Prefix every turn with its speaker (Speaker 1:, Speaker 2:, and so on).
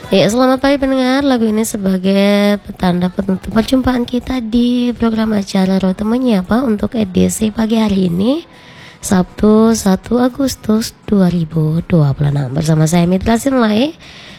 Speaker 1: Ya, selamat pagi pendengar. Lagu ini sebagai petanda penutup perjumpaan kita di program acara Rote Menyapa untuk edisi pagi hari ini, Sabtu 1 Agustus 2026. Bersama saya Mitra Sinlai